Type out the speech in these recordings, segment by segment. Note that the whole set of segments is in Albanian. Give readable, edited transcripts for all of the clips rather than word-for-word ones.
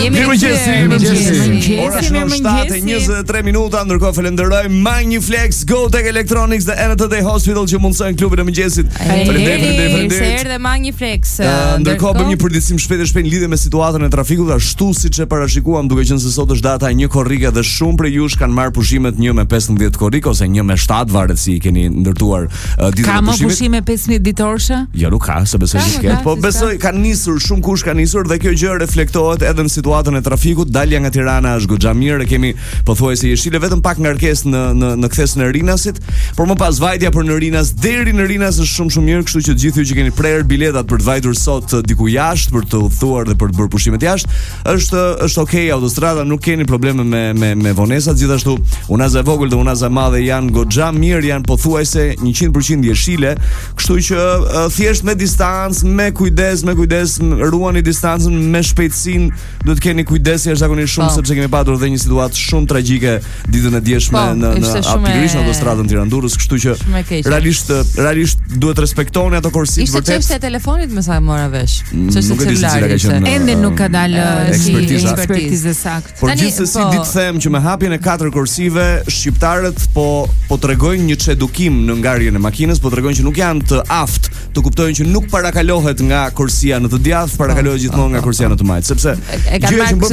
Mirëmëngjes. Ora është 7:23 minuta, ndërkohë falenderoj Magniflex, Go Tech Electronics dhe NTT Hospital që mundsojnë klubin e mëngjesit. Faleminderit. Se erdhe Magniflex. Ndërkohë bëjmë një përditësim shpejt lidhje me situatën e trafikut, ashtu siç e parashikuam, duke qenë se sot është data 1 korrike dhe shumë prej jush kanë marrë pushimet 1 me 15 korrik ose 1 me 7, varet si i keni ndërtuar ditën e pushimit. Ka më pushime 15 ditorëshe? Jo, nuk ka, se besoj se ket, po besoj kanë nisur, shumë kush ka nisur dhe kjo gjë reflektohet edhe në situatën e trafikut. Dalja nga Tirana është goxha mirë, kemi pothuajse jeshile, vetëm pak ngarkesë në kthesën e Rinasit, por më pas vajtja për në Rinas deri në Rinas është shumë mirë, kështu që gjithë ju që keni prerë biletat për të vajtur sot diku jashtë, për të udhëtuar dhe për të bërë pushimet jashtë, është okay, autostrada nuk keni probleme me vonesat, gjithashtu unaza e vogël dhe unaza e madhe janë goxha mirë, janë pothuajse 100% jeshile, kështu që thjesht me distancë, me kujdes, ruani distancën, me shpejtësinë, duhet keni kujdes jashtëzakonisht shumë sepse kemi patur edhe një situatë shumë tragjike ditën e dieshme pikërisht në autostradën Tiranë-Durrës, kështu që realisht duhet respektoni ato korsit vërtet. Ishte çështja e telefonit më sa mora vesh. Çështja e celularit. Ende nuk ka dalë ekspertizë saktë. Por gjithsesi ditë them që me hapjen e 4 korsive shqiptarët po tregojnë një çedukim në ngarjen e makinës, po tregojnë që nuk janë të aftë të kuptojnë që nuk parakalohet nga korsia në të djathtë, parakalohet gjithmonë nga korsia në të majtë, sepse gjëja që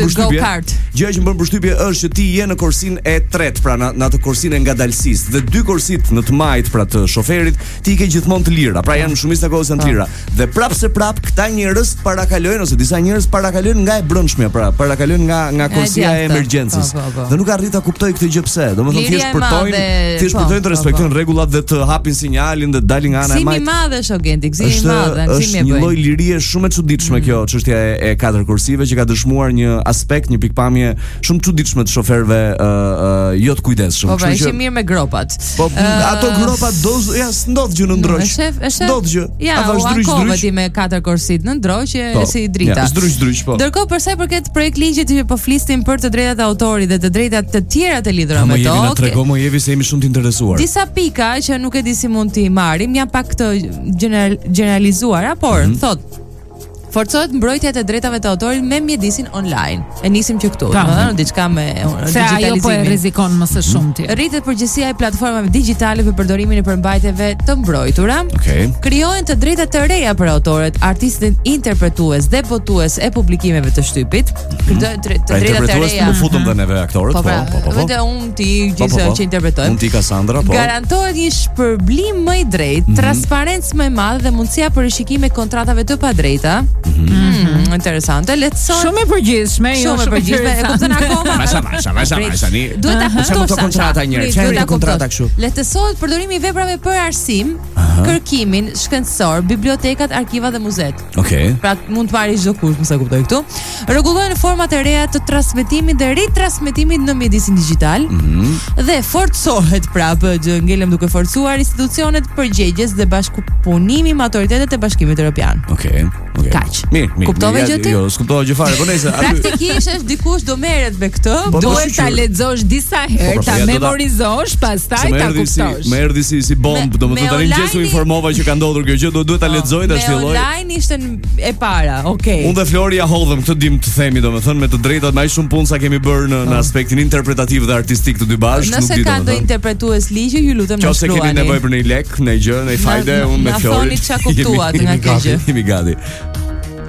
më bën përshtypje është që ti je në korsinë e tretë, pra në atë korsinë e ngadalësisë, dhe 2 korsit në të majtë pra të shoferit, ti ke gjithmonë të lira, pra janë shumica e kohës janë të lira. Dhe prap këta njerëz parakalojnë ose disa njerëz parakalojnë nga e brendshmja, pra parakalojnë nga korsia e emergjencës. Dhe nuk arrit ta kuptoj këtë gjë pse. Domethënë thjesht përtojnë të respektojnë rregullat dhe të hapin sinjalin dhe dalin nga ana e majtë. Gëzimi i madh është Ogenti, gëzimi i madh, është një lloj lirie shumë e çuditshme kjo çështja e 4 kursive që ka dëshmuar një aspekt, një pikpamje shumë çuditshme të shoferëve jo të kujdesshëm. Po ishte mirë me gropat. Po ato gropat s'ndodh gjë në ndroq. S'ndodh gjë. Ja, vazhdoj me 4 kursit në ndroq si drita. Zdryq po. Ndërkohë për sa i përket projekt ligjit që po flisnim për të drejtat e autorit dhe të drejtat të tjera të lidhura me to. Na trego më jevi se jemi shumë të interesuar. Disa pika që nuk e di si mund t'i marrim, janë pak të generalizuara, por thotë forcohet mbrojtja e drejtave të autorit me mjedisin online. E nisim që këtu, domethënë diçka me digitalizimin. Ajo po e rrezikon më së shumti. Rritet përgjegjësia e platformave digjitale për përdorimin e përmbajtjeve të mbrojtura. Krijohen të drejta të reja për autorët, artistët, interpretues dhe botues e publikimeve të shtypit. Të drejta të reja. Po futëm dhe neve aktorët, po. Vetë unë ti gjithë që interpretojmë. Unë ti Cassandra, po. Garantohet një shpërblim më i drejtë, transparencë më e madhe dhe mundësia për rishikime kontratave të padrejta. Interesante, lehtëson. Shumë e përgjithshme, shumë e përgjithshme. E kupton akoma? Masha. Duhet ta kuptosh kontrata një herë. Çfarë kontrata kështu? Lehtësohet përdorimi i veprave për arsim, kërkimin shkencor, bibliotekat, arkivat dhe muzeet. Pra mund të marrë çdo kush, mëse kuptoj këtu. Rregullohen format e reja të transmetimit dhe ritransmetimit në mjedisin digjital dhe forcohet prapë, ngelem duke forcuar institucionet përgjegjes dhe bashkëpunimi me autoritetet e Bashkimit Evropian. Kaq. Mirë. Kuptove gjë ti? Jo, s'kuptova gjë fare, po nejse. Praktikisht është dikush do merret me këtë, duhet ta lexosh disa herë, ta memorizosh, pastaj ta kuptosh. Më erdhi si bomb, domethënë tani gjesu informova që ka ndodhur kjo gjë, duhet ta lexoj ta shtilloj. Online ishte e para, okay. Unë dhe Flori ja hodhëm këtë dim të themi, domethënë me të drejtat më shumë punë sa kemi bërë në aspektin interpretativ dhe artistik të dy bashkë, nuk di. Nëse ka do interpretues ligji, ju lutem na shkruani. Nëse keni nevojë për një lek, një gjë, një fajde, unë me Flori. Na thoni çka kuptuat nga kjo gjë. Jemi gati.